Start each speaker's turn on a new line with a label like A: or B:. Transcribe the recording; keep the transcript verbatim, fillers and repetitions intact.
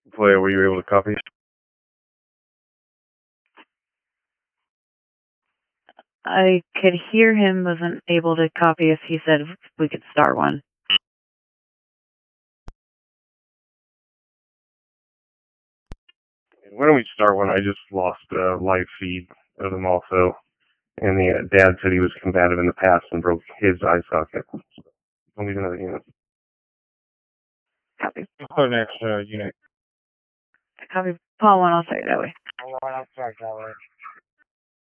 A: Player, were you able to copy?
B: I could hear him, wasn't able to copy if he said we could start one.
A: Why don't we start one? I just lost a uh, live feed of them also. And the uh, dad said he was combative in the past and broke his eye socket. I'll leave another unit.
B: Copy.
C: Oh, next uh, unit.
B: Copy. Paul one, I'll start that way.
C: Paul one, I'll start that way.